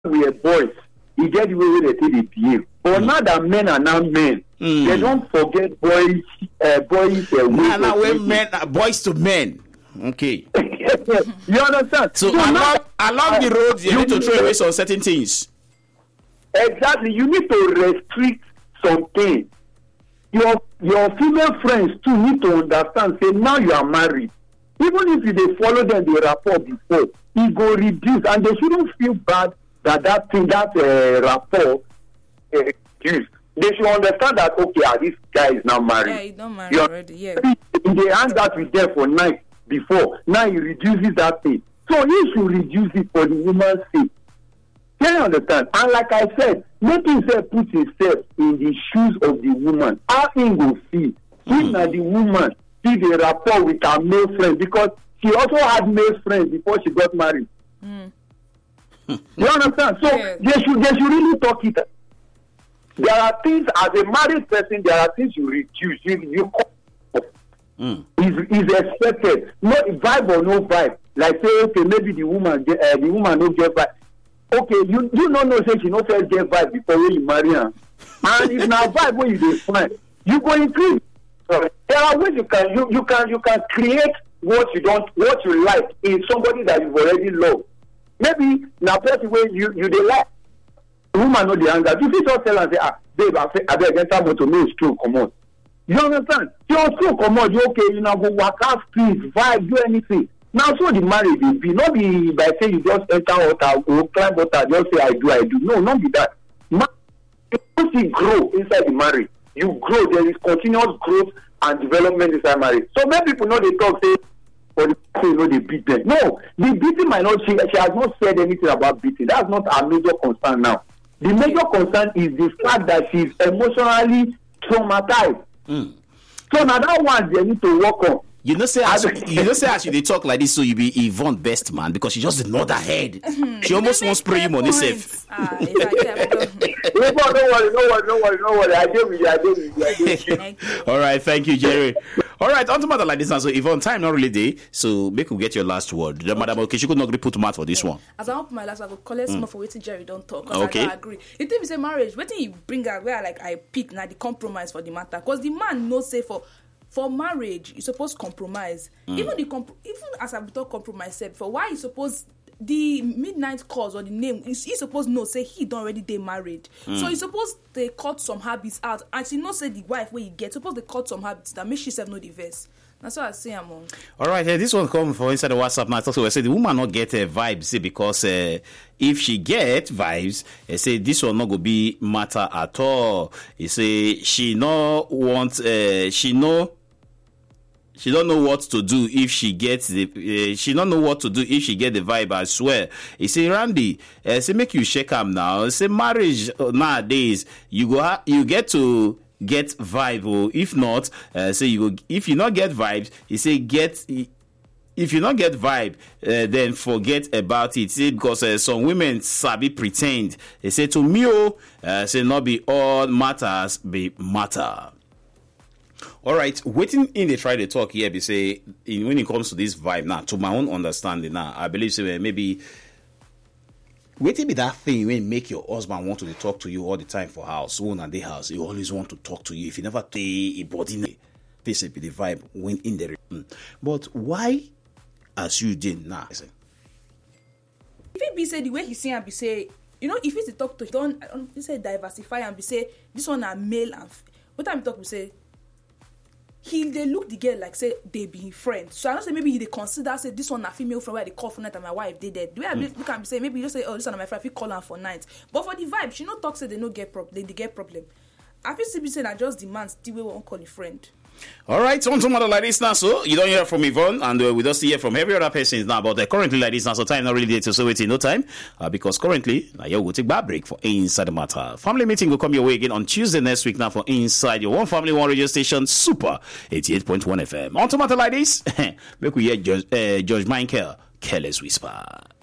we are boys, you get the way they take the behave. But now that men are now men, they don't forget boys. Now we're men, boys to men. Okay. You understand? So along the road, you need to throw away some certain things. Exactly. You need to restrict something. Your female friends too need to understand. Say now you are married. Even if they follow them the rapport before, it go reduce, and they shouldn't feel bad that rapport reduce. They should understand that this guy is now married. Yeah, he's not married already. Yeah. They hang out with them for night before. Now he reduces that thing. So he should reduce it for the woman's sake. Can you understand? And like I said, make himself put himself in the shoes of the woman. How he will feel. If not the woman see the rapport with her male friend, because she also had male friends before she got married. You understand? So they should really talk it. There are things as a married person. There are things you reduce. You is expected. No vibe or no vibe. Like say, okay, maybe the woman don't get vibe. Okay, you don't know say she no first get vibe before when you marry her. And if now vibe when you define, you go increase. There are ways you can create what you like in somebody that you've already loved. Maybe now person way you dey like the woman know the anger. You fit just tell her say, babe, I beg enter motor, no stroke come on. You understand? Your stroke come on, you okay, you now go walk out, please, vibe, do anything. Now so the marriage will be not be by saying you just enter water, go climb water, just say I do. No, not be that. You see grow inside the marriage. You grow, there is continuous growth and development inside marriage. So many people know they talk say, or they beat them. No, the beating might not. She has not said anything about beating. That's not our major concern now. The major concern is the fact that she's emotionally traumatized. So now that one they need to work on. You know, say as they talk like this, so you be Yvonne best man because she just nod her head. She almost wants spray him on himself. No worry. I do with you. All right, thank you, Jerry. All right, on to matter like this now. So Yvonne, time not really day, so make you get your last word. Madam, okay, she could not really put mouth for this one. As I put my last, I will collect more for waiting Jerry don't talk. Okay. I agree. The thing is say marriage, waiting you bring out where like I pick now the compromise for the matter. Because the man no say for marriage, you supposed compromise. Even as I talk compromise, for why you suppose the midnight calls or the name, he supposed know say he don't already they married. So you suppose they cut some habits out, and she know say the wife where you get suppose they cut some habits that make she self know the verse. That's what I say among. All right, this one come from inside the WhatsApp now. So I say the woman not get a vibe, say because if she get vibes, say this one not go be matter at all. He say she no want she don't know what to do if she gets the. She don't know what to do if she get the vibe. I swear. He say Randy, say make you shake him now. Say marriage nowadays you get to get vibe. Or if not, say you go. If you not get vibes, he say get. If you not get vibe, then forget about it. Say because some women sabi pretend. They say to me, say not be all matters be matter. All right, waiting in they try to talk here, be say when it comes to this vibe now, to my own understanding now, I believe say maybe waiting be that thing when make your husband want to talk to you all the time for house, one and the house, he always want to talk to you. If you never take a body, this be the vibe when in the but why as you did now? If it be say the way he say and be say, you know, if it's to talk to don't he say diversify and be say this one are male and what time talk we say they look the girl like say they be friends. So I don't say maybe they consider say this one a female friend where they call for night and my wife they dead. The way I look and say maybe you just say this one my friend, I feel call her for night. But for the vibe, she no talk say they no get they get problem. I feel still be saying I just demand the way we won't call a friend. All right, on some other like this now, so you don't hear from Yvonne, and we just hear from every other person now. But currently like this now, so time not really there to so wait in no time, because currently now you will take back break for Inside the Matter. Family meeting will come your way again on Tuesday next week now for Inside your one family one radio station, Super 88.1 FM. On to matter like this, make we hear George Michael, Careless Whisper.